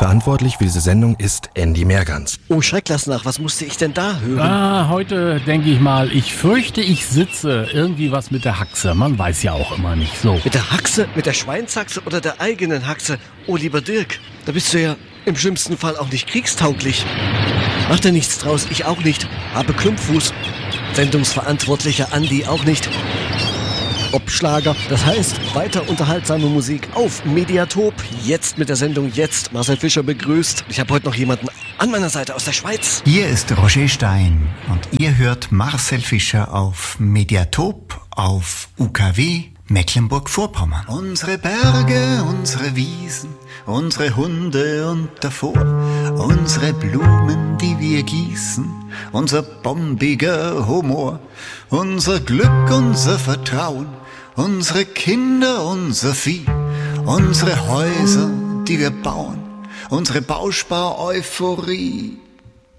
Verantwortlich für diese Sendung ist Andy Mehrgans. Oh, schreck lass nach, was musste ich denn da hören? Heute denke ich mal, ich fürchte, ich sitze irgendwie was mit der Haxe. Man weiß ja auch immer nicht so. Mit der Haxe, mit der Schweinshaxe oder der eigenen Haxe? Oh, lieber Dirk, da bist du ja im schlimmsten Fall auch nicht kriegstauglich. Mach dir nichts draus, ich auch nicht. Habe Klumpfuß. Sendungsverantwortlicher Andi auch nicht. Obschlager, das heißt weiter unterhaltsame Musik auf Mediatop. Jetzt mit der Sendung Jetzt. Marcel Fischer begrüßt. Ich habe heute noch jemanden an meiner Seite aus der Schweiz. Hier ist Roger Stein und ihr hört Marcel Fischer auf Mediatop auf UKW Mecklenburg-Vorpommern. Unsere Berge, unsere Wiesen, unsere Hunde und davor, unsere Blumen, die wir gießen, unser bombiger Humor, unser Glück, unser Vertrauen, unsere Kinder, unser Vieh, unsere Häuser, die wir bauen, unsere Bauspar-Euphorie.